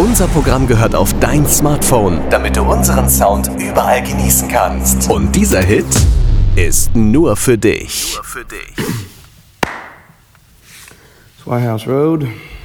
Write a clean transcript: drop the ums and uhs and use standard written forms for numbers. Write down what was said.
Unser Programm gehört auf dein Smartphone, damit du unseren Sound überall genießen kannst. Und dieser Hit ist nur für dich. White House Road.